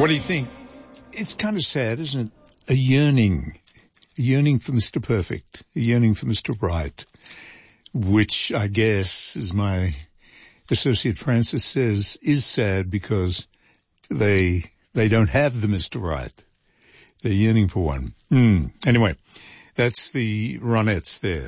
What do you think? It's kind of sad, isn't it? A yearning for Mr. Perfect, a yearning for Mr. Right, which I guess, as my associate Francis says, is sad because they don't have the Mr. Right. They're yearning for one. Anyway, that's the Ronettes there.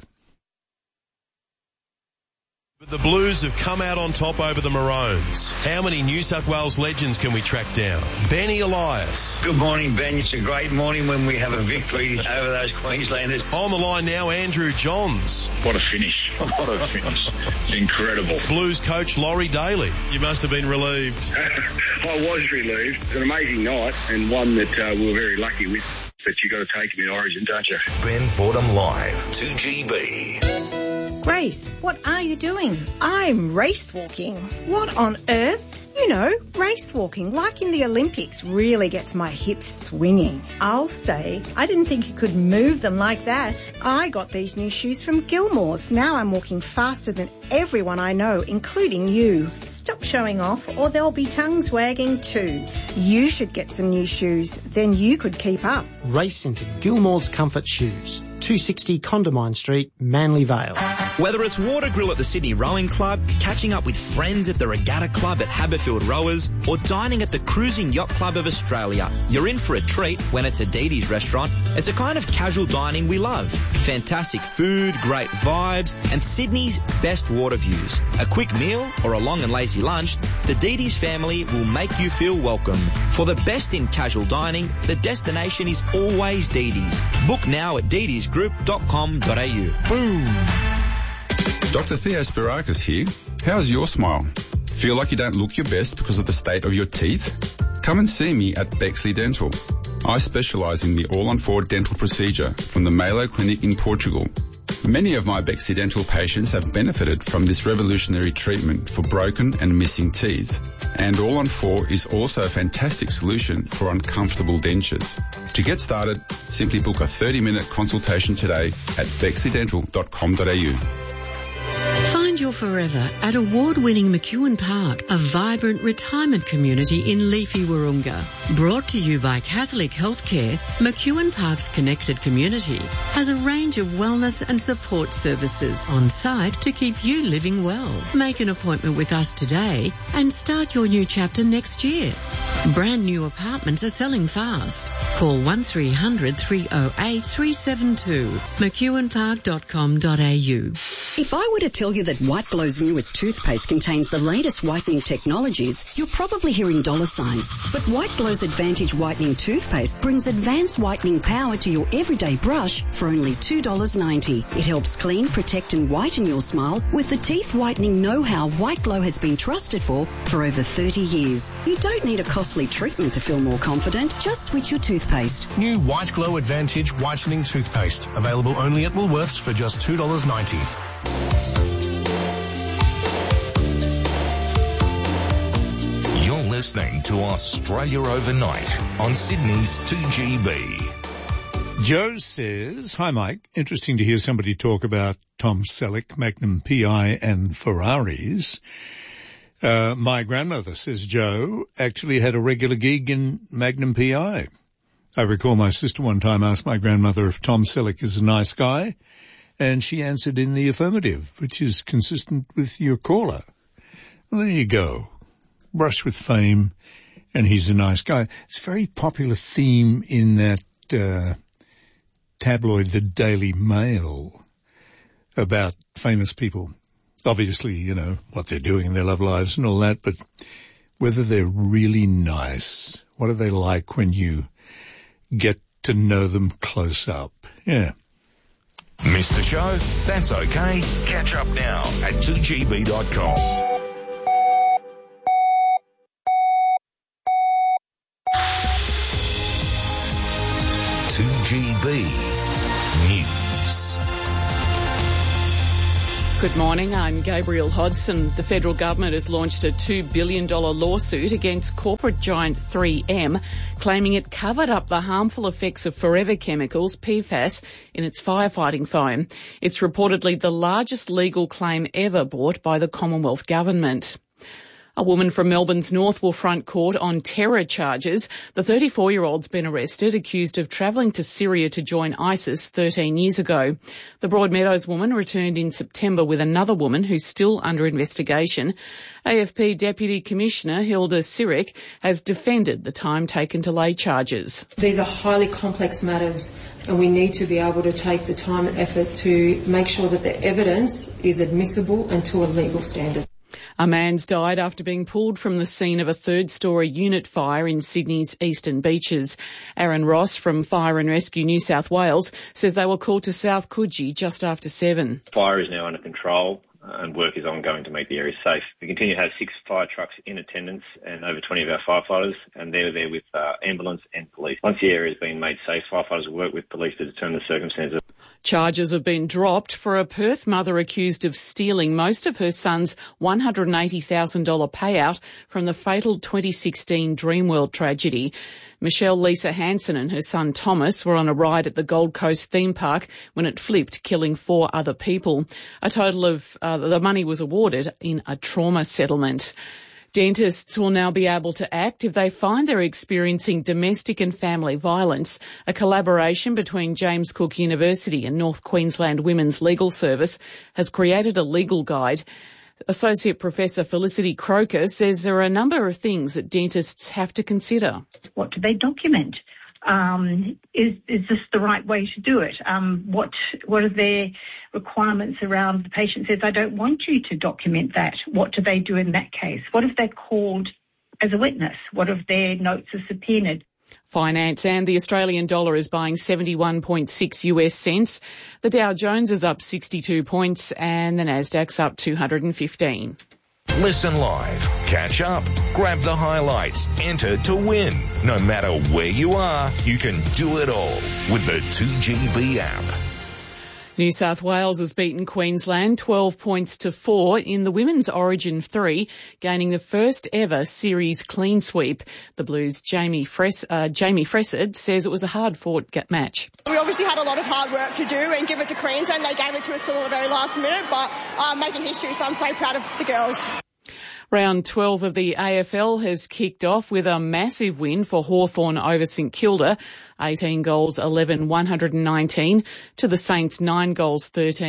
The Blues have come out on top over the Maroons. How many New South Wales legends can we track down? Benny Elias. Good morning, Ben. It's a great morning when we have a victory over those Queenslanders. On the line now, Andrew Johns. What a finish. What a finish. Incredible. Blues coach Laurie Daly. You must have been relieved. I was relieved. It was an amazing night and one that we were very lucky with. But you've got to take him in Origin, don't you? Ben Fordham Live, 2GB. Grace, what are you doing? I'm race walking. What on earth? You know, race walking, like in the Olympics, really gets my hips swinging. I'll say, I didn't think you could move them like that. I got these new shoes from Gilmore's. Now I'm walking faster than everyone I know, including you. Stop showing off or there'll be tongues wagging too. You should get some new shoes, then you could keep up. Race into Gilmore's Comfort Shoes. 260 Condamine Street, Manly Vale. Whether it's water grill at the Sydney Rowing Club, catching up with friends at the Regatta Club at Haberfield Rowers, or dining at the Cruising Yacht Club of Australia, you're in for a treat when it's a Didi's restaurant. It's a kind of casual dining we love. Fantastic food, great vibes, and Sydney's best water views. A quick meal or a long and lazy lunch, the Didi's family will make you feel welcome. For the best in casual dining, the destination is always Didi's. Book now at didisgroup.com.au. Boom! Dr. Theo Spirakis here. How's your smile? Feel like you don't look your best because of the state of your teeth? Come and see me at Bexley Dental. I specialise in the all-on-4 dental procedure from the Malo Clinic in Portugal. Many of my Bexley Dental patients have benefited from this revolutionary treatment for broken and missing teeth. And All-on-4 is also a fantastic solution for uncomfortable dentures. To get started, simply book a 30-minute consultation today at bexleydental.com.au. Find your forever at award-winning McEwen Park, a vibrant retirement community in leafy Wahroonga. Brought to you by Catholic Healthcare, McEwen Park's connected community has a range of wellness and support services on site to keep you living well. Make an appointment with us today and start your new chapter next year. Brand new apartments are selling fast. Call 1300 308 372, mcewenpark.com.au. If I were to tell you that White Glow's newest toothpaste contains the latest whitening technologies, you're probably hearing dollar signs. But White Glow's Advantage Whitening Toothpaste brings advanced whitening power to your everyday brush for only $2.90. It helps clean, protect and whiten your smile with the teeth whitening know-how White Glow has been trusted for over 30 years. You don't need a costly treatment to feel more confident. Just switch your toothpaste. New White Glow Advantage Whitening Toothpaste. Available only at Woolworths for just $2.90. You're listening to Australia Overnight on Sydney's 2GB. Joe says, hi Mike, interesting to hear somebody talk about Tom Selleck, Magnum PI and Ferraris. My grandmother, says Joe, actually had a regular gig in Magnum PI. I recall my sister one time asked my grandmother if Tom Selleck is a nice guy, and she answered in the affirmative, which is consistent with your caller. Well, there you go. Brush with fame, and he's a nice guy. It's a very popular theme in that tabloid, the Daily Mail, about famous people. Obviously, you know, what they're doing in their love lives and all that, but whether they're really nice, what are they like when you get to know them close up? Yeah. Missed the show? That's okay. Catch up now at 2gb.com. News. Good morning, I'm Gabrielle Hodson. The federal government has launched a $2 billion lawsuit against corporate giant 3M, claiming it covered up the harmful effects of forever chemicals, PFAS, in its firefighting foam. It's reportedly the largest legal claim ever brought by the Commonwealth government. A woman from Melbourne's North will front court on terror charges. The 34-year-old's been arrested, accused of travelling to Syria to join ISIS 13 years ago. The Broadmeadows woman returned in September with another woman who's still under investigation. AFP Deputy Commissioner Hilda Siric has defended the time taken to lay charges. These are highly complex matters, and we need to be able to take the time and effort to make sure that the evidence is admissible and to a legal standard. A man's died after being pulled from the scene of a third-storey unit fire in Sydney's Eastern Beaches. Aaron Ross from Fire and Rescue New South Wales says they were called to South Coogee just after 7. Fire is now under control and work is ongoing to make the area safe. We continue to have 6 fire trucks in attendance and over 20 of our firefighters, and they're there with ambulance and police. Once the area has been made safe, firefighters will work with police to determine the circumstances. Charges have been dropped for a Perth mother accused of stealing most of her son's $180,000 payout from the fatal 2016 Dreamworld tragedy. Michelle Lisa Hansen and her son Thomas were on a ride at the Gold Coast theme park when it flipped, killing 4 other people. A total of the money was awarded in a trauma settlement. Dentists will now be able to act if they find they're experiencing domestic and family violence. A collaboration between James Cook University and North Queensland Women's Legal Service has created a legal guide. Associate Professor Felicity Croker says there are a number of things that dentists have to consider. What do they document? Is this the right way to do it? What are their requirements around the patient says, I don't want you to document that? What do they do in that case? What if they're called as a witness? What if their notes are subpoenaed? Finance and the Australian dollar is buying 71.6 US cents. The Dow Jones is up 62 points and the Nasdaq's up 215. Listen live, catch up, grab the highlights, enter to win. No matter where you are, you can do it all with the 2GB app. New South Wales has beaten Queensland 12 points to 4 in the Women's Origin 3, gaining the first ever series clean sweep. The Blues' Jamie Fressard says it was a hard-fought match. We obviously had a lot of hard work to do and give it to Queensland. They gave it to us till the very last minute, but making history, so I'm so proud of the girls. Round 12 of the AFL has kicked off with a massive win for Hawthorn over St Kilda, 18 goals, 11-119, to the Saints 9 goals,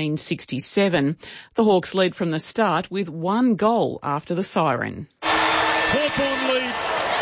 13-67. The Hawks lead from the start with 1 goal after the siren. Hawthorn lead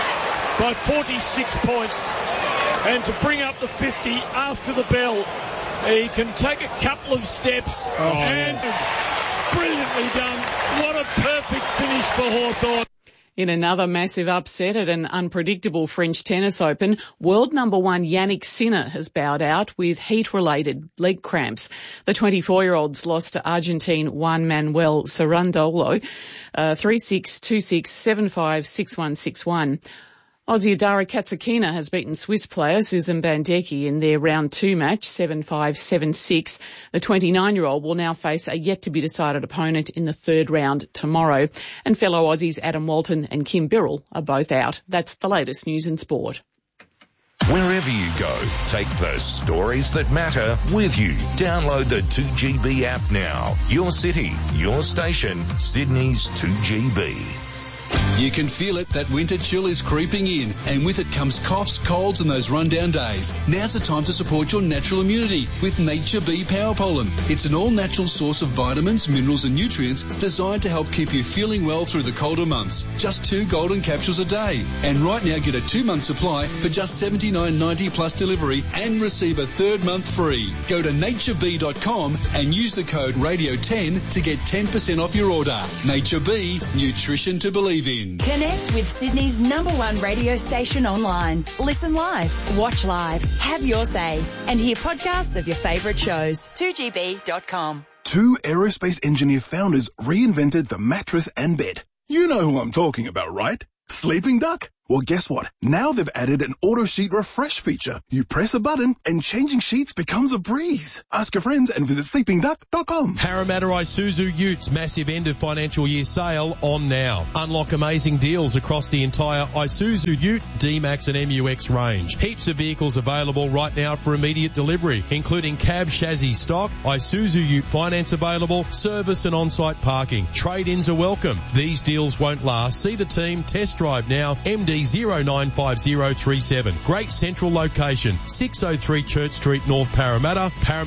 by 46 points, and to bring up the 50 after the bell, he can take a couple of steps and... brilliantly done. What a perfect finish for Hawthorn. In another massive upset at an unpredictable French tennis open, world number 1 Yannick Sinner has bowed out with heat-related leg cramps. The 24-year-old's lost to Argentine Juan Manuel Cerundolo, 3-6, 2-6, 7-5, 6-1, 6-1. Aussie Adara Katsakina has beaten Swiss player Susan Bandecki in their round 2 match, 7-5, 7-6. The 29-year-old will now face a yet-to-be-decided opponent in the third round tomorrow. And fellow Aussies Adam Walton and Kim Birrell are both out. That's the latest news in sport. Wherever you go, take the stories that matter with you. Download the 2GB app now. Your city, your station, Sydney's 2GB. You can feel it, that winter chill is creeping in, and with it comes coughs, colds and those rundown days. Now's the time to support your natural immunity with Nature Bee Power Pollen. It's an all-natural source of vitamins, minerals and nutrients designed to help keep you feeling well through the colder months. Just 2 golden capsules a day. And right now get a 2-month supply for just $79.90 plus delivery and receive a 3rd month free. Go to naturebee.com and use the code RADIO10 to get 10% off your order. Nature Bee, nutrition to believe in. Connect with Sydney's #1 radio station online. Listen live, watch live, have your say, and hear podcasts of your favourite shows. 2GB.com. 2 aerospace engineer founders reinvented the mattress and bed. You know who I'm talking about, right? Sleeping Duck. Well, guess what? Now they've added an auto sheet refresh feature. You press a button and changing sheets becomes a breeze. Ask your friends and visit sleepingduck.com. Parramatta Isuzu Utes massive end of financial year sale on now. Unlock amazing deals across the entire Isuzu Ute, D-Max and MUX range. Heaps of vehicles available right now for immediate delivery, including cab chassis stock, Isuzu Ute finance available, service and on-site parking. Trade-ins are welcome. These deals won't last. See the team, test drive now, MD 095037. Great central location, 603 Church Street, North Parramatta,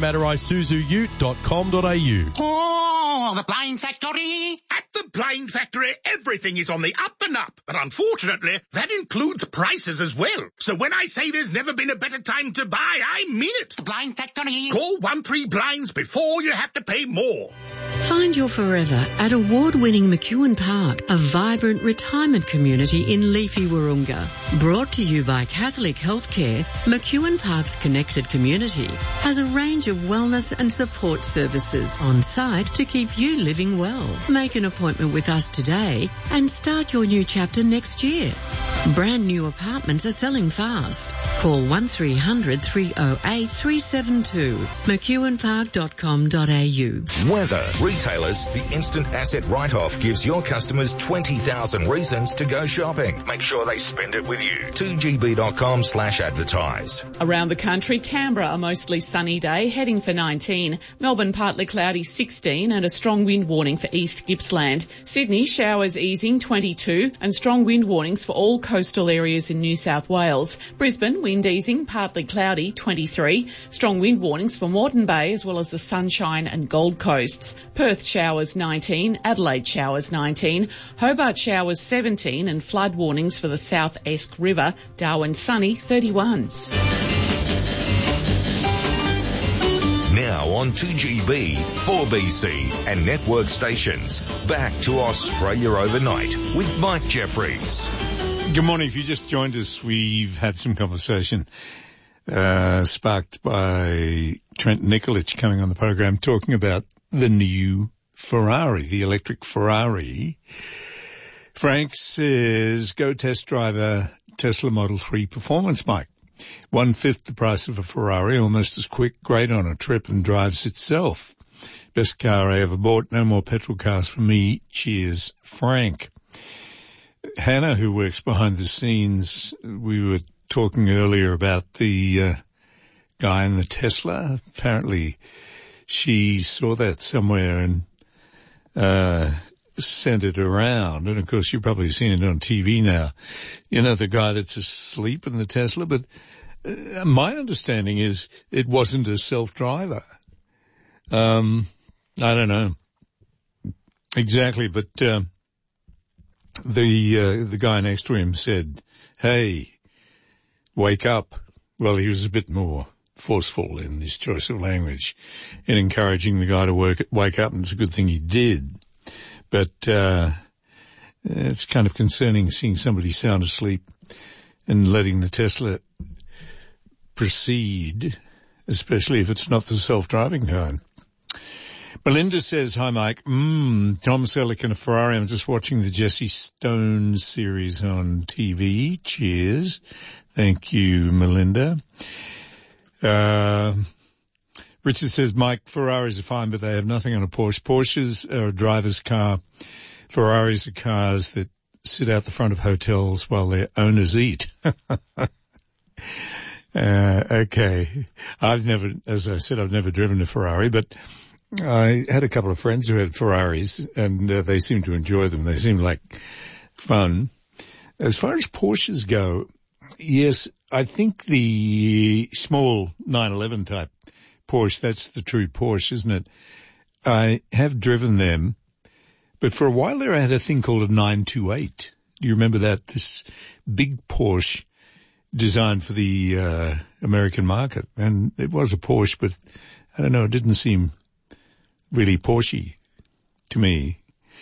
parramattaisuzuute.com.au. Oh, the Blind Factory! At the Blind Factory, everything is on the up and up. But unfortunately, that includes prices as well. So when I say there's never been a better time to buy, I mean it. The Blind Factory. Call 13 Blinds before you have to pay more. Find your forever at award-winning McEwen Park, a vibrant retirement community in Leafy Wahroonga. Brought to you by Catholic Healthcare, McEwen Park's connected community has a range of wellness and support services on site to keep you living well. Make an appointment with us today and start your new chapter next year. Brand new apartments are selling fast. Call 1300 308 372. McEwenpark.com.au. Weather. Retailers, the instant asset write-off gives your customers 20,000 reasons to go shopping. Make sure they spend it with you. 2gb.com/advertise. Around the country, Canberra a mostly sunny day, heading for 19. Melbourne partly cloudy 16 and a strong wind warning for East Gippsland. Sydney showers easing 22 and strong wind warnings for all coastal areas in New South Wales. Brisbane wind easing, partly cloudy 23. Strong wind warnings for Moreton Bay as well as the Sunshine and Gold Coasts. Perth showers 19, Adelaide showers 19, Hobart showers 17 and flood warnings for the South Esk River, Darwin sunny 31. Now on 2GB, 4BC and network stations. Back to Australia Overnight with Mike Jeffries. Good morning. If you just joined us, we've had some conversation sparked by Trent Nikolic coming on the program talking about the new Ferrari, the electric Ferrari. Frank says, go test drive a Tesla Model 3 Performance bike. 1/5 the price of a Ferrari, almost as quick, great on a trip and drives itself. Best car I ever bought, no more petrol cars for me. Cheers, Frank. Hannah, who works behind the scenes, we were talking earlier about the guy in the Tesla. Apparently she saw that somewhere and sent it around. And, of course, you've probably seen it on TV now. You know, the guy that's asleep in the Tesla. But my understanding is it wasn't a self-driver. I don't know exactly, but the guy next to him said, hey, wake up. Well, he was a bit more forceful in his choice of language in encouraging the guy to wake up, and it's a good thing he did. But it's kind of concerning seeing somebody sound asleep and letting the Tesla proceed, especially if it's not the self-driving kind. Melinda says, hi, Mike. Tom Selleck in a Ferrari. I'm just watching the Jesse Stone series on TV. Cheers. Thank you, Melinda. Richard says, Mike, Ferraris are fine, but they have nothing on a Porsche. Porsches are a driver's car. Ferraris are cars that sit out the front of hotels while their owners eat. Okay. As I said, I've never driven a Ferrari, but I had a couple of friends who had Ferraris, and they seemed to enjoy them. They seemed like fun. As far as Porsches go, yes, I think the small 911 type Porsche, that's the true Porsche, isn't it? I have driven them, but for a while there I had a thing called a 928. Do you remember that? This big Porsche designed for the American market. And it was a Porsche, but I don't know, it didn't seem really Porsche to me.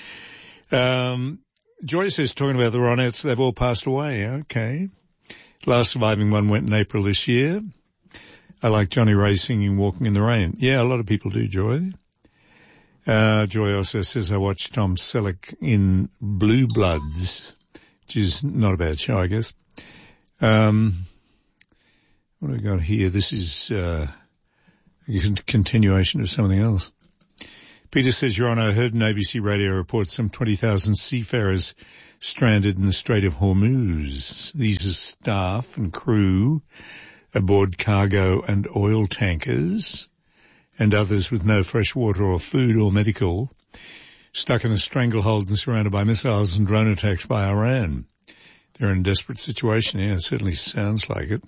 Joy says, talking about the Ronettes, they've all passed away. Okay. Last surviving one went in April this year. I like Johnny Ray singing Walking in the Rain. Yeah, a lot of people do, Joy. Joy also says, I watched Tom Selleck in Blue Bloods. which is not a bad show, I guess. What have we got here? This is a continuation of something else. Peter says, Your Honour, I heard an ABC radio report some 20,000 seafarers stranded in the Strait of Hormuz. These are staff and crew aboard cargo and oil tankers and others with no fresh water or food or medical, stuck in a stranglehold and surrounded by missiles and drone attacks by Iran. They're in a desperate situation. Yeah, it certainly sounds like it.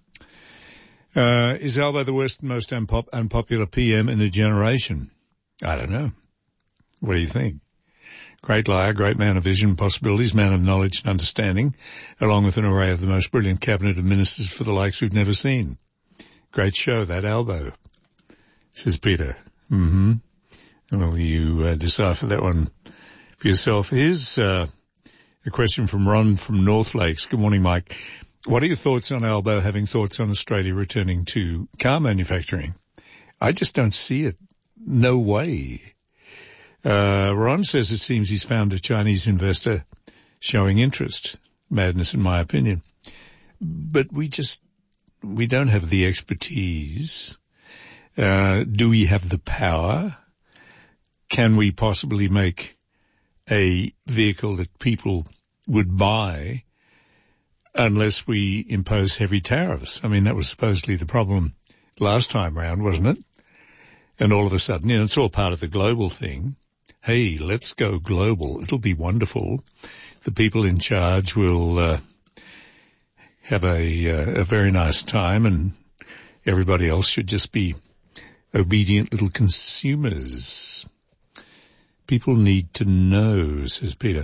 Is Albo the worst and most unpopular PM in a generation? I don't know. What do you think? Great liar, great man of vision and possibilities, man of knowledge and understanding, along with an array of the most brilliant cabinet of ministers for the likes we've never seen. Great show, that Albo, says Peter. Mm-hmm. Well, you decipher that one for yourself. Here's a question from Ron from North Lakes. Good morning, Mike. What are your thoughts on Albo having thoughts on Australia returning to car manufacturing? I just don't see it. No way. Ron says it seems he's found a Chinese investor showing interest. Madness, in my opinion. But we don't have the expertise. Do we have the power? Can we possibly make a vehicle that people would buy unless we impose heavy tariffs? I mean, that was supposedly the problem last time round, wasn't it? And all of a sudden, it's all part of the global thing. Hey, let's go global. It'll be wonderful. The people in charge will have a very nice time, and everybody else should just be obedient little consumers. People need to know, says Peter.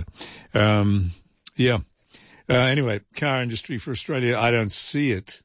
Anyway, car industry for Australia, I don't see it.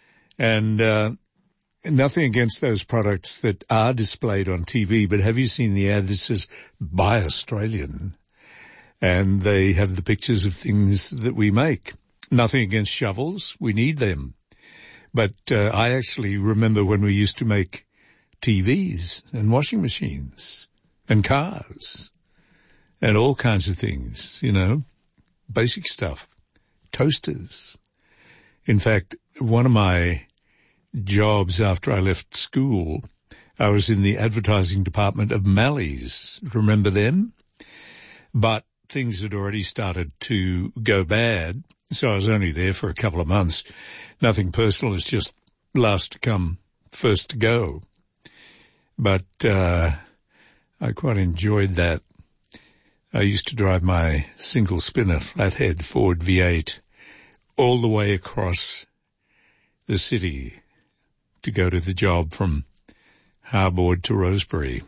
And nothing against those products that are displayed on TV, but have you seen the ad that says, Buy Australian? And they have the pictures of things that we make. Nothing against shovels. We need them. But I actually remember when we used to make TVs and washing machines and cars and all kinds of things, basic stuff. Toasters. In fact, one of my jobs after I left school, I was in the advertising department of Malleys. Remember them? But things had already started to go bad, so I was only there for a couple of months. Nothing personal, it's just last to come, first to go. But I quite enjoyed that. I used to drive my single spinner flathead Ford V8 all the way across the city to go to the job from Harbord to Rosebery.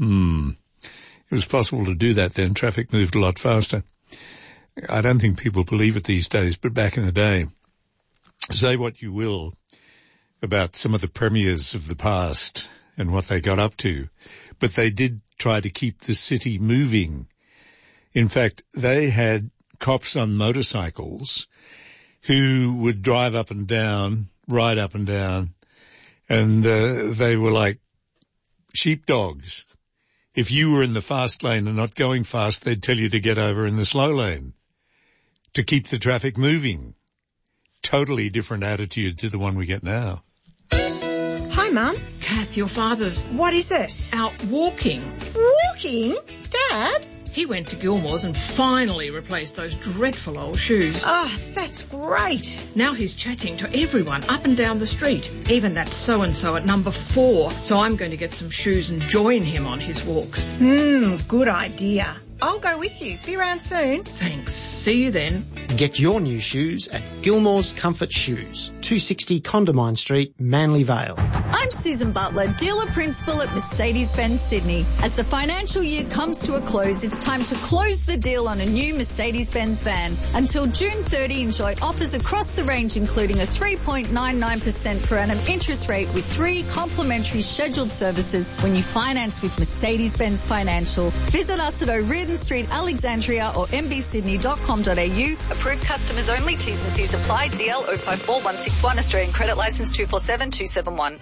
It was possible to do that then. Traffic moved a lot faster. I don't think people believe it these days, but back in the day, say what you will about some of the premiers of the past and what they got up to, but they did try to keep the city moving. In fact, they had cops on motorcycles who would drive up and down, ride up and down, and they were like sheepdogs. If you were in the fast lane and not going fast, they'd tell you to get over in the slow lane to keep the traffic moving. Totally different attitude to the one we get now. Hi, Mum. Kath, your father's... What is it? Out walking. Walking? Dad? He went to Gilmore's and finally replaced those dreadful old shoes. Oh, that's great. Now he's chatting to everyone up and down the street, even that so-and-so at number 4. So I'm going to get some shoes and join him on his walks. Good idea. I'll go with you. Be around soon. Thanks. See you then. Get your new shoes at Gilmore's Comfort Shoes, 260 Condamine Street, Manly Vale. I'm Susan Butler, dealer principal at Mercedes-Benz Sydney. As the financial year comes to a close, it's time to close the deal on a new Mercedes-Benz van. Until June 30, enjoy offers across the range, including a 3.99% per annum interest rate with 3 complimentary scheduled services when you finance with Mercedes-Benz Financial. Visit us at O'Riordan Street, Alexandria or mbsydney.com.au. Approved customers only. T's and C's apply. DL 054161 Australian Credit Licence 247271.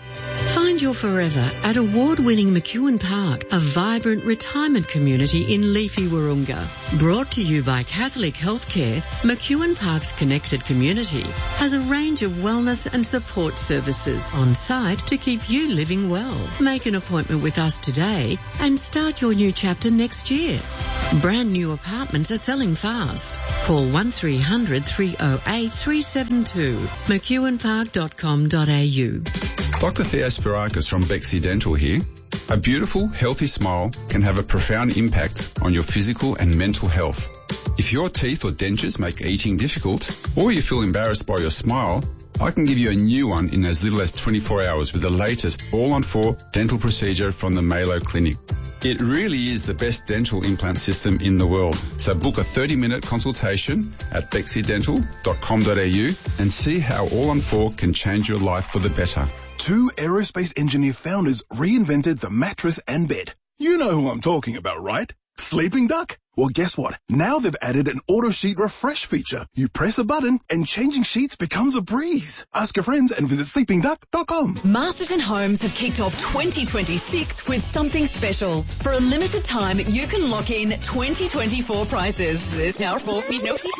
Find your forever at award-winning McEwen Park, a vibrant retirement community in leafy Wahroonga. Brought to you by Catholic Healthcare, McEwen Park's connected community has a range of wellness and support services on site to keep you living well. Make an appointment with us today and start your new chapter next year. Brand new apartments are selling fast. Call 1300 308 372. McEwenpark.com.au. Dr. Theosporakis from Bexy Dental here. A beautiful, healthy smile can have a profound impact on your physical and mental health. If your teeth or dentures make eating difficult, or you feel embarrassed by your smile, I can give you a new one in as little as 24 hours with the latest all-on-4 dental procedure from the Malo Clinic. It really is the best dental implant system in the world. So book a 30-minute consultation at bexydental.com.au and see how all-on-4 can change your life for the better. 2 aerospace engineer founders reinvented the mattress and bed. You know who I'm talking about, right? Sleeping Duck? Well, guess what? Now they've added an auto sheet refresh feature. You press a button and changing sheets becomes a breeze. Ask your friends and visit sleepingduck.com. Masterton Homes have kicked off 2026 with something special. For a limited time, you can lock in 2024 prices. There's now 40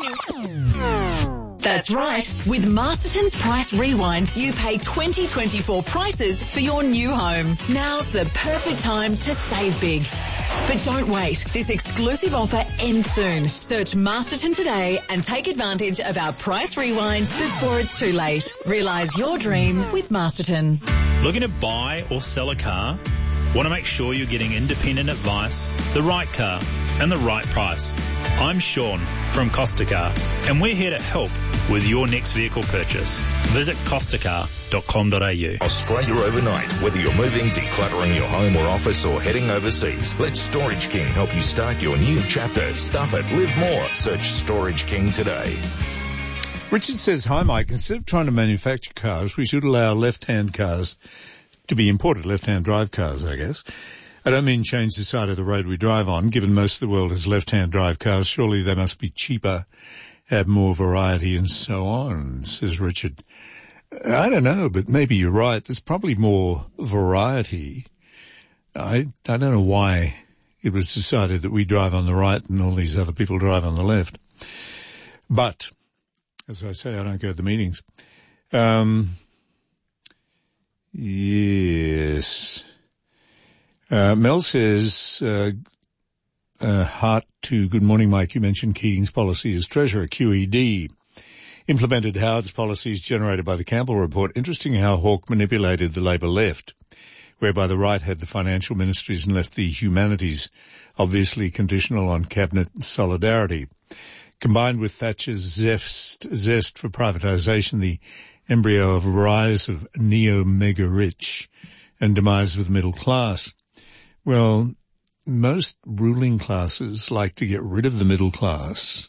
notices. That's right. With Masterton's Price Rewind, you pay 2024 prices for your new home. Now's the perfect time to save big. But don't wait. This exclusive offer ends soon. Search Masterton today and take advantage of our Price Rewind before it's too late. Realise your dream with Masterton. Looking to buy or sell a car? Want to make sure you're getting independent advice, the right car, and the right price? I'm Sean from Costa Car, and we're here to help with your next vehicle purchase. Visit costacar.com.au. Australia overnight. Whether you're moving, decluttering your home or office, or heading overseas, let Storage King help you start your new chapter. Stuff it, live more. Search Storage King today. Richard says, hi Mike, instead of trying to manufacture cars, we should allow left-hand cars to be imported, left-hand drive cars, I guess. I don't mean change the side of the road we drive on. Given most of the world has left-hand drive cars, surely they must be cheaper, have more variety and so on, says Richard. I don't know, but maybe you're right. There's probably more variety. I don't know why it was decided that we drive on the right and all these other people drive on the left. But, as I say, I don't go to the meetings. Yes. Mel says, heart to good morning, Mike. You mentioned Keating's policy as Treasurer, QED. Implemented Howard's policies generated by the Campbell report. Interesting how Hawke manipulated the Labor left, whereby the right had the financial ministries and left the humanities, obviously conditional on cabinet solidarity. Combined with Thatcher's zest for privatisation, the embryo of a rise of neo-mega-rich and demise of the middle class. Well, most ruling classes like to get rid of the middle class.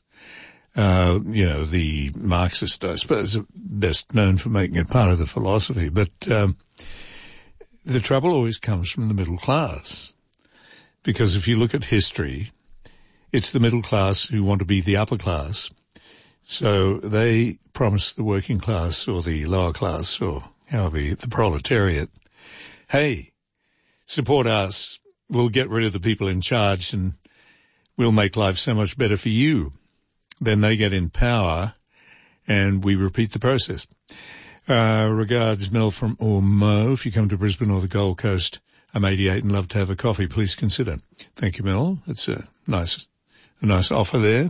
The Marxist, I suppose, are best known for making it part of the philosophy. But the trouble always comes from the middle class. Because if you look at history, it's the middle class who want to be the upper class. So they promise the working class or the lower class or however the proletariat, hey, support us. We'll get rid of the people in charge and we'll make life so much better for you. Then they get in power and we repeat the process. Regards, Mel from Ormeau. If you come to Brisbane or the Gold Coast, I'm 88 and love to have a coffee. Please consider. Thank you, Mel. It's a nice offer there.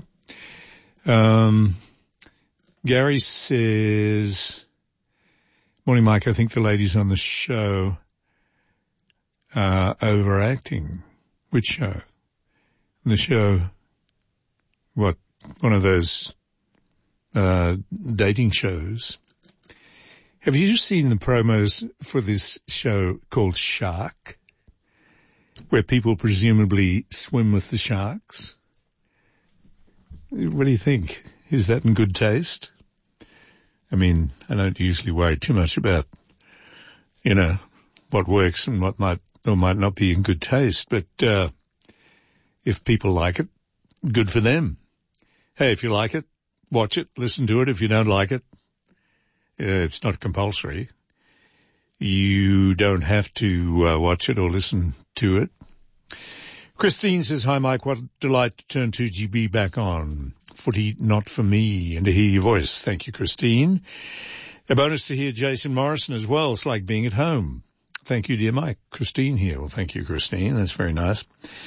Gary says, morning, Mike. I think the ladies on the show are overacting. Which show? The show, what? One of those dating shows. Have you seen the promos for this show called Shark, where people presumably swim with the sharks? What do you think? Is that in good taste? I mean, I don't usually worry too much about, what works and what might or might not be in good taste, but if people like it, good for them. Hey, if you like it, watch it, listen to it. If you don't like it, it's not compulsory. You don't have to watch it or listen to it. Christine says, hi, Mike. What a delight to turn 2GB back on. Footy not for me, and to hear your voice. Thank you, Christine. A bonus to hear Jason Morrison as well. It's like being at home. Thank you, dear Mike. Christine here. Well, thank you, Christine. That's very nice.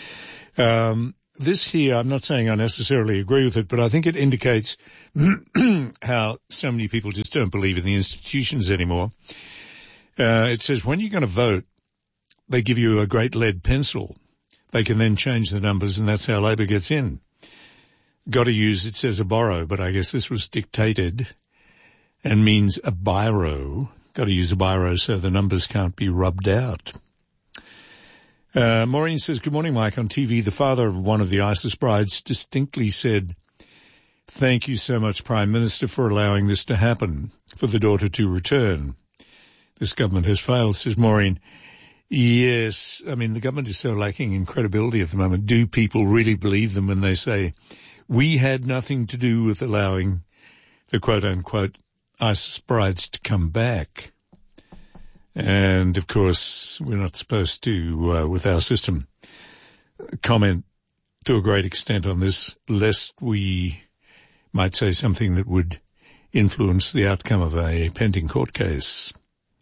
This here, I'm not saying I necessarily agree with it, but I think it indicates how so many people just don't believe in the institutions anymore. It says when you're going to vote, they give you a great lead pencil. They can then change the numbers, and that's how Labor gets in. Got to use, it says a borrow, but I guess this was dictated and means a biro. Got to use a biro so the numbers can't be rubbed out. Maureen says, good morning, Mike. On TV, the father of one of the ISIS brides distinctly said, thank you so much, Prime Minister, for allowing this to happen, for the daughter to return. This government has failed, says Maureen. Yes, I mean, the government is so lacking in credibility at the moment. Do people really believe them when they say, we had nothing to do with allowing the quote-unquote ISIS brides to come back? And, of course, we're not supposed to, with our system, comment to a great extent on this, lest we might say something that would influence the outcome of a pending court case.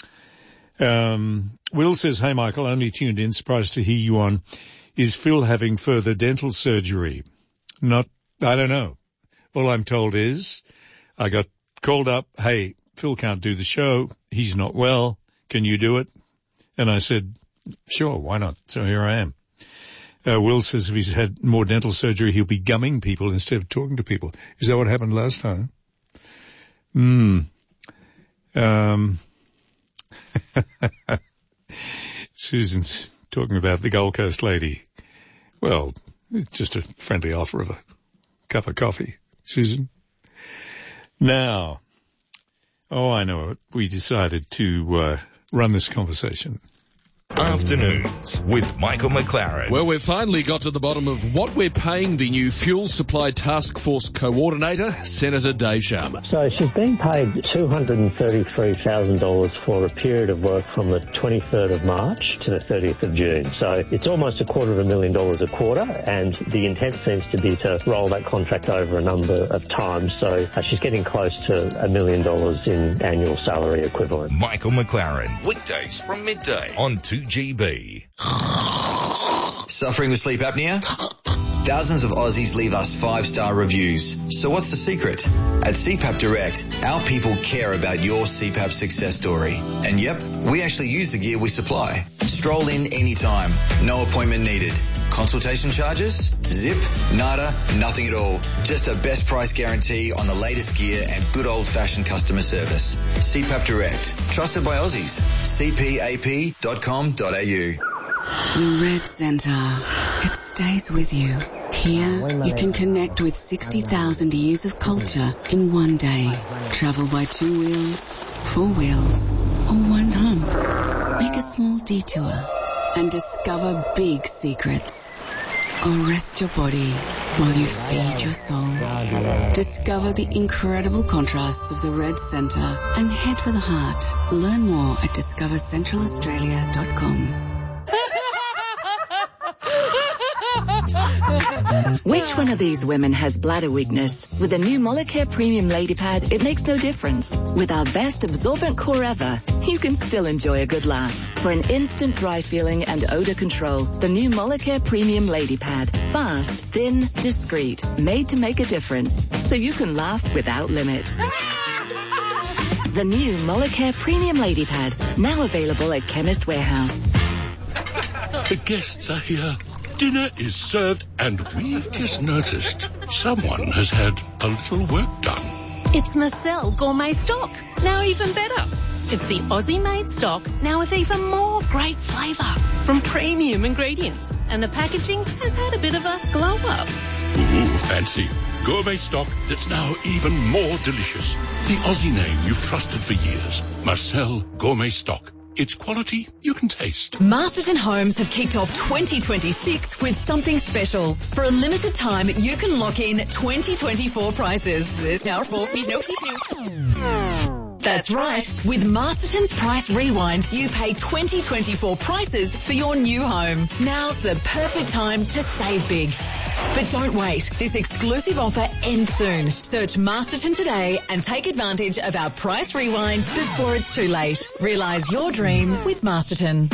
Will says, hey, Michael, only tuned in, surprised to hear you on. Is Phil having further dental surgery? I don't know. All I'm told is I got called up, hey, Phil can't do the show. He's not well. Can you do it? And I said, sure, why not? So here I am. Will says if he's had more dental surgery, he'll be gumming people instead of talking to people. Is that what happened last time? Susan's talking about the Gold Coast lady. Well, it's just a friendly offer of a cup of coffee, Susan. Now, I know it. We decided to run this conversation. Afternoons with Michael McLaren. Well, we've finally got to the bottom of what we're paying the new Fuel Supply Task Force Coordinator, Senator Dave Sharma. So she's being paid $233,000 for a period of work from the 23rd of March to the 30th of June. So it's almost $250,000 a quarter, and the intent seems to be to roll that contract over a number of times. So she's getting close to $1 million in annual salary equivalent. Michael McLaren, weekdays from midday on 2GB. Suffering with sleep apnea? Thousands of Aussies leave us 5-star reviews. So what's the secret? At CPAP Direct, our people care about your CPAP success story. And yep, we actually use the gear we supply. Stroll in anytime. No appointment needed. Consultation charges? Zip? Nada? Nothing at all. Just a best price guarantee on the latest gear and good old-fashioned customer service. CPAP Direct. Trusted by Aussies. cpap.com.au. The Red Centre. It stays with you. Here, you can connect with 60,000 years of culture in one day. Travel by 2 wheels, 4 wheels, or one hump. Make a small detour and discover big secrets. Or rest your body while you feed your soul. Discover the incredible contrasts of the Red Centre and head for the heart. Learn more at discovercentralaustralia.com. Which one of these women has bladder weakness? With the new Molicare Premium Lady Pad, it makes no difference. With our best absorbent core ever, you can still enjoy a good laugh. For an instant dry feeling and odor control, the new Molicare Premium Lady Pad. Fast, thin, discreet, made to make a difference. So you can laugh without limits. The new Molicare Premium Lady Pad, now available at Chemist Warehouse. The guests are here. Dinner is served, and we've just noticed someone has had a little work done. It's Marcel Gourmet Stock, now even better. It's the Aussie-made stock, now with even more great flavour from premium ingredients. And the packaging has had a bit of a glow-up. Ooh, fancy. Gourmet stock that's now even more delicious. The Aussie name you've trusted for years. Marcel Gourmet Stock. It's quality you can taste. Masterton Homes have kicked off 2026 with something special. For a limited time, you can lock in 2024 prices. There's now 4 notice. That's right. With Masterton's Price Rewind, you pay 2024 prices for your new home. Now's the perfect time to save big. But don't wait. This exclusive offer ends soon. Search Masterton today and take advantage of our Price Rewind before it's too late. Realise your dream with Masterton.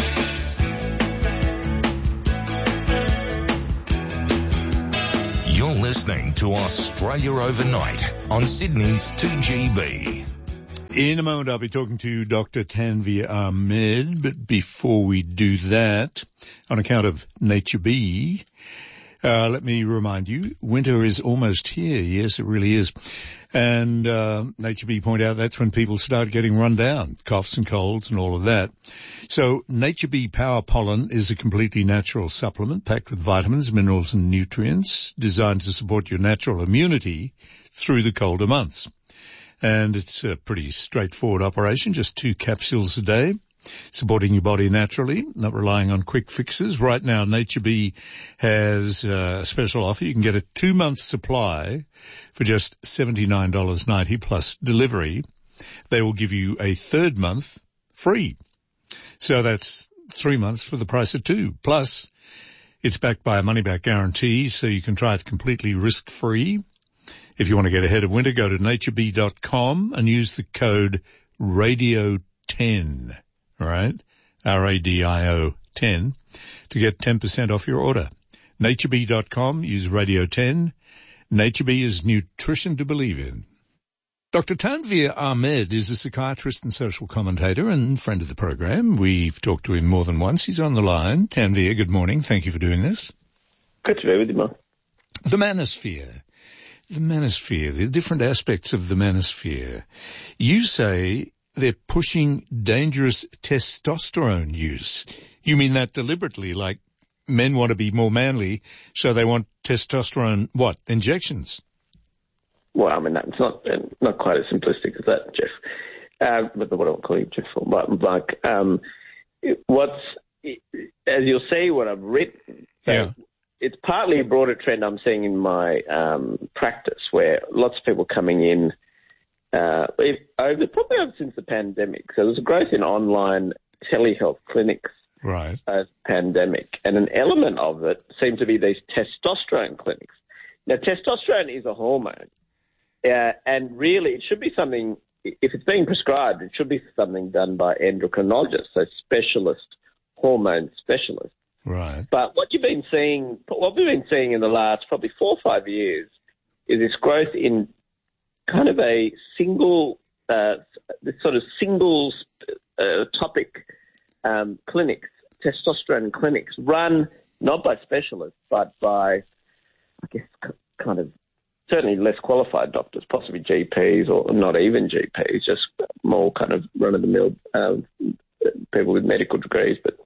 You're listening to Australia Overnight on Sydney's 2GB. In a moment, I'll be talking to Dr. Tanveer Ahmed, but before we do that, on account of Nature Bee, let me remind you, winter is almost here. Yes, it really is. And Nature Bee point out that's when people start getting run down, coughs and colds and all of that. So Nature Bee Power Pollen is a completely natural supplement packed with vitamins, minerals and nutrients designed to support your natural immunity through the colder months. And it's a pretty straightforward operation, just 2 capsules a day, supporting your body naturally, not relying on quick fixes. Right now, Nature Bee has a special offer. You can get a 2-month supply for just $79.90 plus delivery. They will give you a 3rd month free. So that's 3 months for the price of 2. Plus, it's backed by a money-back guarantee, so you can try it completely risk-free. If you want to get ahead of winter, go to naturebee.com and use the code RADIO10, all right, RADIO 10, to get 10% off your order. Naturebee.com, use Radio10. Nature Bee is nutrition to believe in. Dr. Tanveer Ahmed is a psychiatrist and social commentator and friend of the program. We've talked to him more than once. He's on the line. Tanveer, good morning. Thank you for doing this. Good to be with you, Mark. The manosphere. The manosphere, the different aspects of the manosphere. You say they're pushing dangerous testosterone use. You mean that deliberately, like men want to be more manly, so they want testosterone, what, injections? Well, I mean, that's not quite as simplistic as that, Jeff. But what I'll call you, Jeff, but like, as you'll see what I've written, it's partly a broader trend I'm seeing in my practice, where lots of people coming in probably since the pandemic. So there's a growth in online telehealth clinics as pandemic, and an element of it seemed to be these testosterone clinics. Now, testosterone is a hormone, and really it should be something, if it's being prescribed, it should be something done by endocrinologists, so hormone specialists. Right. But what we've been seeing in the last probably 4 or 5 years is this growth in kind of a single, this sort of single topic clinics, testosterone clinics, run not by specialists, but by, I guess, kind of certainly less qualified doctors, possibly GPs or not even GPs, just more kind of run-of-the-mill people with medical degrees, but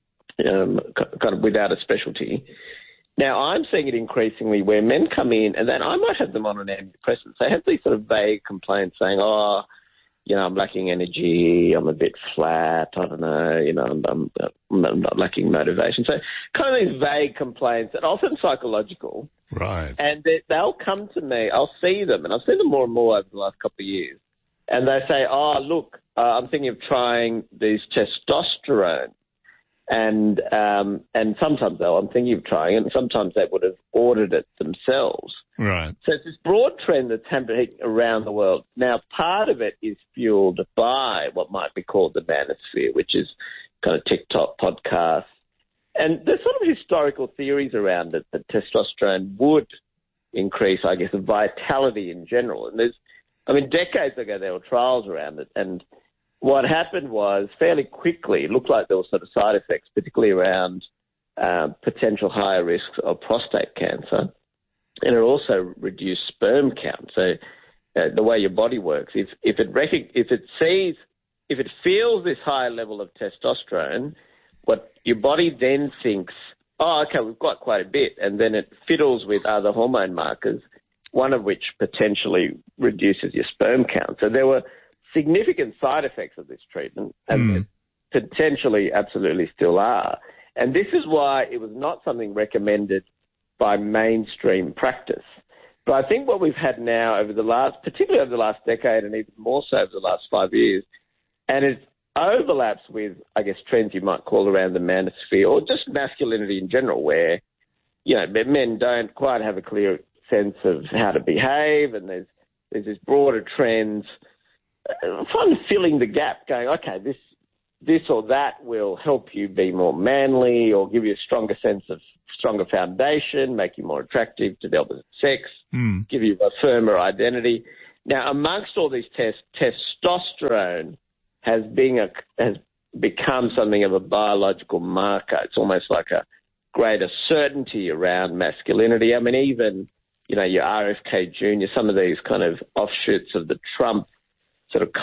kind of without a specialty. Now, I'm seeing it increasingly where men come in, and then I might have them on an antidepressant. They have these sort of vague complaints saying, I'm lacking energy, I'm a bit flat, I don't know, I'm not lacking motivation. So kind of these vague complaints, and often psychological. Right. And they'll come to me, I'll see them, and I've seen them more and more over the last couple of years, and they say, look, I'm thinking of trying these testosterone. And sometimes, though, I'm thinking of trying it, and sometimes they would have ordered it themselves. Right. So it's this broad trend that's happening around the world. Now, part of it is fueled by what might be called the manosphere, which is kind of TikTok, podcasts. And there's sort of historical theories around it that testosterone would increase, I guess, vitality in general. And decades ago there were trials around it, and what happened was fairly quickly, it looked like there were sort of side effects, particularly around potential higher risks of prostate cancer. And it also reduced sperm count. So the way your body works, if it feels this high level of testosterone, what your body then thinks, we've got quite a bit, and then it fiddles with other hormone markers, one of which potentially reduces your sperm count. So there were significant side effects of this treatment, and potentially absolutely still are. And this is why it was not something recommended by mainstream practice. But I think what we've had now particularly over the last decade and even more so over the last 5 years, and it overlaps with, I guess, trends you might call around the manosphere or just masculinity in general, where, men don't quite have a clear sense of how to behave, and there's this broader trends, fun filling the gap, going, okay, this or that will help you be more manly or give you a stronger foundation, make you more attractive to the opposite sex, give you a firmer identity. Now, amongst all these tests, testosterone has become something of a biological marker. It's almost like a greater certainty around masculinity. I mean, even, your RFK Jr., some of these kind of offshoots of the Trump sort of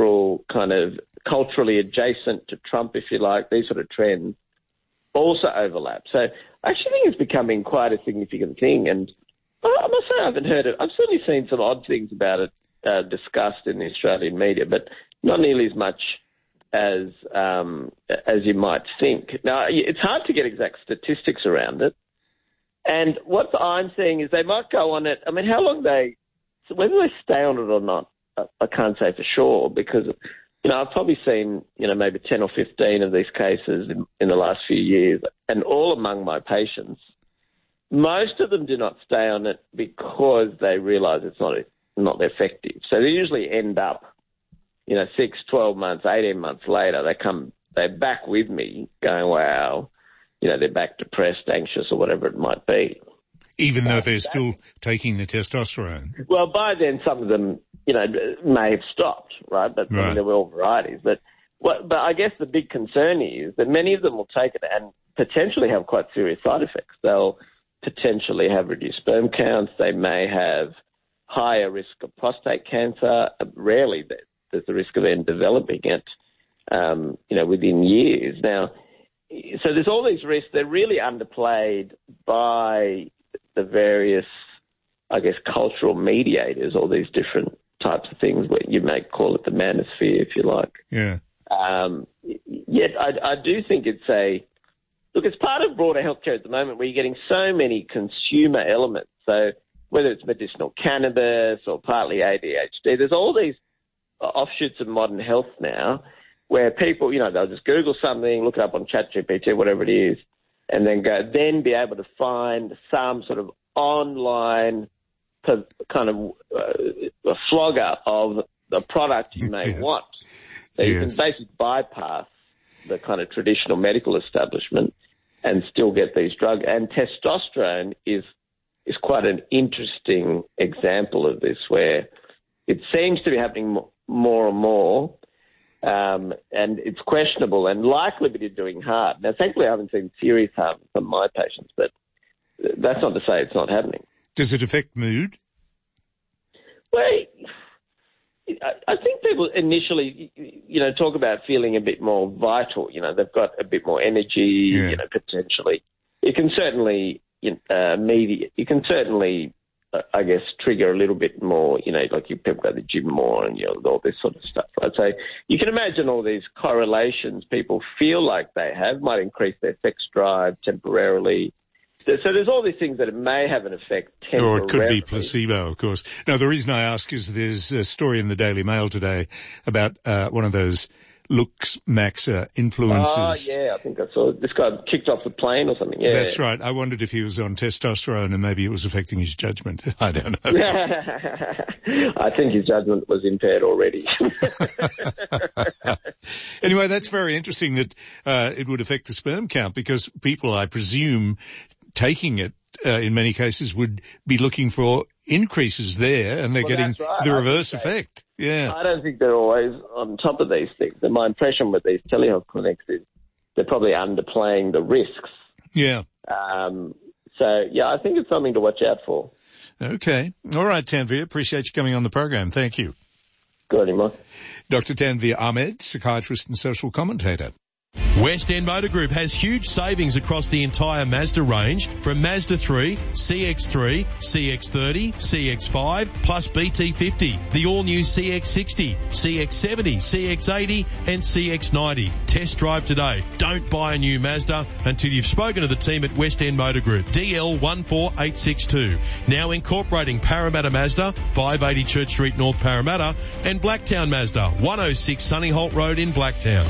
culturally adjacent to Trump, if you like, these sort of trends also overlap. So I actually think it's becoming quite a significant thing. And I must say I haven't heard it. I've certainly seen some odd things about it discussed in the Australian media, but not nearly as much as you might think. Now, it's hard to get exact statistics around it. And what I'm seeing is they might go on it. I mean, how long whether they stay on it or not, I can't say for sure, because, I've probably seen, maybe 10 or 15 of these cases in the last few years, and all among my patients. Most of them do not stay on it because they realise it's not effective. So they usually end up, 6, 12 months, 18 months later, they're back with me going, wow, they're back depressed, anxious, or whatever it might be. Even though they're still taking the testosterone? Well, by then some of them, may have stopped, right? But I mean, there were all varieties. But I guess the big concern is that many of them will take it and potentially have quite serious side effects. They'll potentially have reduced sperm counts. They may have higher risk of prostate cancer. Rarely there's the risk of them developing it, within years. Now, so there's all these risks. They're really underplayed by the various, I guess, cultural mediators, all these different types of things, where you may call it the manosphere, if you like. Yeah. Yet I do think it's part of broader healthcare at the moment, where you're getting so many consumer elements. So whether it's medicinal cannabis or partly ADHD, there's all these offshoots of modern health now, where people, they'll just Google something, look it up on ChatGPT, whatever it is, and then be able to find some sort of online kind of a flogger of the product you may want. So you can basically bypass the kind of traditional medical establishment and still get these drugs. And testosterone is quite an interesting example of this, where it seems to be happening more and more, and it's questionable and likely to be doing harm. Now, thankfully, I haven't seen serious harm from my patients, but that's not to say it's not happening. Does it affect mood? Well, I think people initially, talk about feeling a bit more vital. They've got a bit more energy, potentially. You can certainly, I guess, trigger a little bit more, like you people go to the gym more and all this sort of stuff. I'd say you can imagine all these correlations people feel like they have might increase their sex drive temporarily. So there's all these things that it may have an effect temporarily. Or it could be placebo, of course. Now, the reason I ask is there's a story in the Daily Mail today about one of those Lux Maxa influencers. Oh, yeah, I think I saw this guy kicked off the plane or something. Yeah, that's right. I wondered if he was on testosterone and maybe it was affecting his judgment. I don't know. I think his judgment was impaired already. Anyway, that's very interesting that it would affect the sperm count, because people, I presume, taking it in many cases would be looking for increases there, and they're getting the reverse effect. Yeah. I don't think they're always on top of these things. And my impression with these telehealth clinics is they're probably underplaying the risks. Yeah. I think it's something to watch out for. Okay. All right, Tanveer. Appreciate you coming on the program. Thank you. Good, Mark. Dr. Tanveer Ahmed, psychiatrist and social commentator. West End Motor Group has huge savings across the entire Mazda range from Mazda 3, CX-3, CX-30, CX-5 plus BT50, the all-new CX-60, CX-70, CX-80 and CX-90. Test drive today. Don't buy a new Mazda until you've spoken to the team at West End Motor Group. DL14862. Now incorporating Parramatta Mazda, 580 Church Street North Parramatta and Blacktown Mazda, 106 Sunnyholt Road in Blacktown.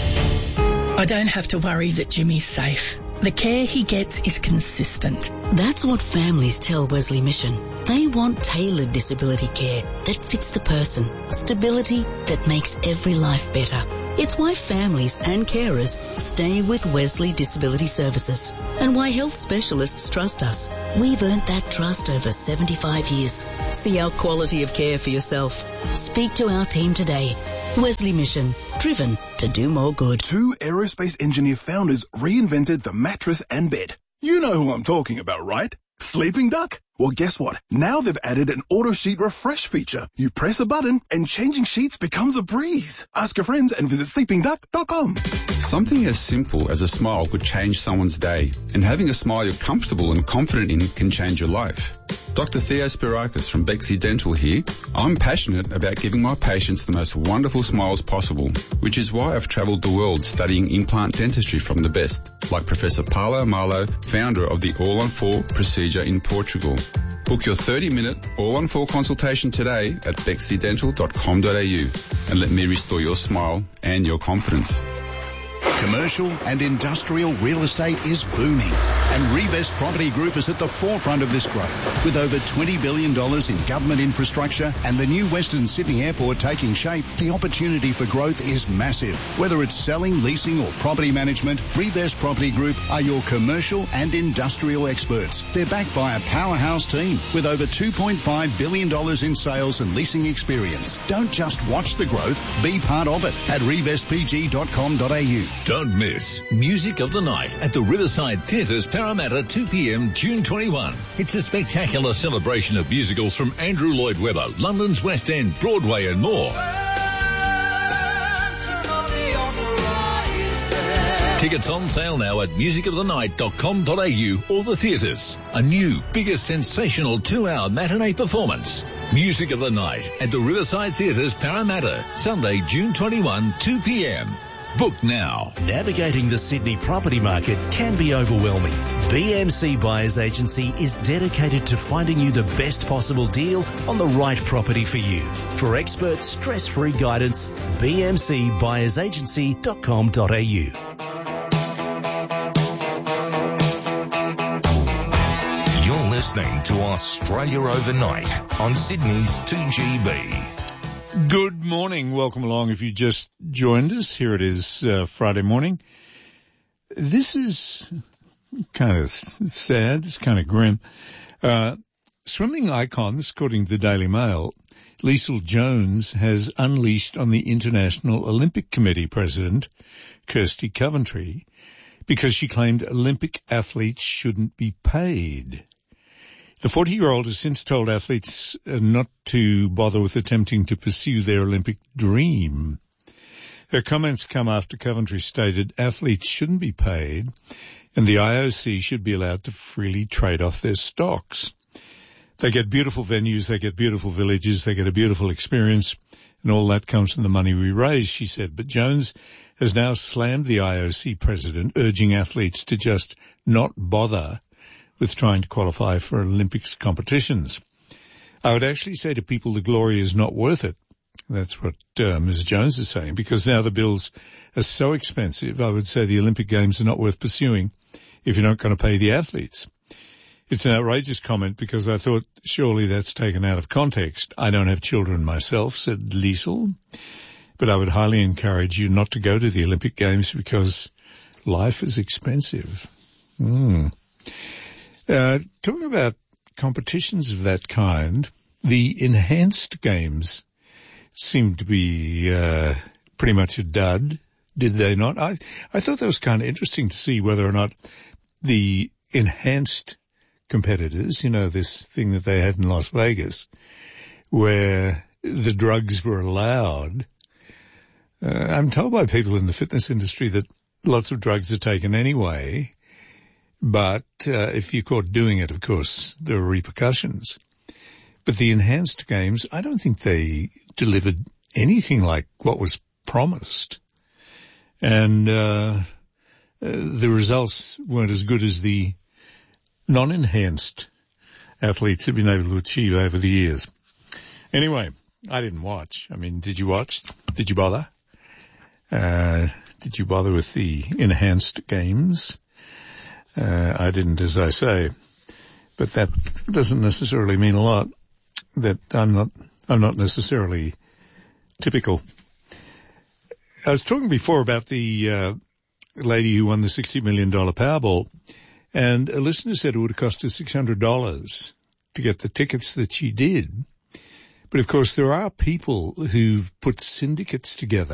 I don't have to worry that Jimmy's safe. The care he gets is consistent. That's what families tell Wesley Mission. They want tailored disability care that fits the person. Stability that makes every life better. It's why families and carers stay with Wesley Disability Services and why health specialists trust us. We've earned that trust over 75 years. See our quality of care for yourself. Speak to our team today. Wesley Mission, driven to do more good. 2 aerospace engineer founders reinvented the mattress and bed. You know who I'm talking about, right? Sleeping Duck? Well, guess what? Now they've added an auto sheet refresh feature. You press a button and changing sheets becomes a breeze. Ask your friends and visit sleepingduck.com. Something as simple as a smile could change someone's day, and having a smile you're comfortable and confident in can change your life. Dr. Theo Spirakis from Bexley Dental here. I'm passionate about giving my patients the most wonderful smiles possible, which is why I've travelled the world studying implant dentistry from the best, like Professor Paulo Malo, founder of the All-on-4 procedure in Portugal. Book your 30-minute All-on-4 consultation today at bexleydental.com.au and let me restore your smile and your confidence. Commercial and industrial real estate is booming, and Revest Property Group is at the forefront of this growth. With over $20 billion in government infrastructure and the new Western Sydney Airport taking shape, the opportunity for growth is massive. Whether it's selling, leasing or property management, Revest Property Group are your commercial and industrial experts. They're backed by a powerhouse team with over $2.5 billion in sales and leasing experience. Don't just watch the growth, be part of it at revestpg.com.au. Don't miss Music of the Night at the Riverside Theatres, Parramatta, 2 p.m, June 21. It's a spectacular celebration of musicals from Andrew Lloyd Webber, London's West End, Broadway and more. Tickets on sale now at musicofthenight.com.au or the theatres. A new, bigger, sensational 2-hour matinee performance. Music of the Night at the Riverside Theatres, Parramatta, Sunday, June 21, 2 p.m. Book now. Navigating the Sydney property market can be overwhelming. BMC Buyers Agency is dedicated to finding you the best possible deal on the right property for you. For expert, stress-free guidance, bmcbuyersagency.com.au. You're listening to Australia Overnight on Sydney's 2GB. Good morning. Welcome along if you just joined us. Here it is, Friday morning. This is kind of sad. It's kind of grim. Swimming icons, according to the Daily Mail, Liesl Jones has unleashed on the International Olympic Committee president, Kirsty Coventry, because she claimed Olympic athletes shouldn't be paid. The 40-year-old has since told athletes not to bother with attempting to pursue their Olympic dream. Her comments come after Coventry stated athletes shouldn't be paid and the IOC should be allowed to freely trade off their stocks. They get beautiful venues, they get beautiful villages, they get a beautiful experience, and all that comes from the money we raise, she said. But Jones has now slammed the IOC president, urging athletes to just not bother with trying to qualify for Olympics competitions. I would actually say to people the glory is not worth it. That's what Ms. Jones is saying, because now the bills are so expensive, I would say the Olympic Games are not worth pursuing if you're not going to pay the athletes. It's an outrageous comment because I thought surely that's taken out of context. I don't have children myself, said Liesl, but I would highly encourage you not to go to the Olympic Games because life is expensive. Talking about competitions of that kind, the enhanced games seemed to be pretty much a dud, did they not? I thought that was kind of interesting to see whether or not the enhanced competitors, you know, this thing that they had in Las Vegas, where the drugs were allowed. I'm told by people in the fitness industry that lots of drugs are taken anyway, but if you're caught doing it, of course, there are repercussions. But the enhanced games, I don't think they delivered anything like what was promised. And the results weren't as good as the non-enhanced athletes have been able to achieve over the years. Anyway, I didn't watch. I mean, did you watch? Did you bother? Did you bother with the enhanced games? I didn't, as I say. But that doesn't necessarily mean a lot. That I'm not necessarily typical. I was talking before about the lady who won the $60 million Powerball, and a listener said it would have cost her $600 to get the tickets that she did. But of course, there are people who've put syndicates together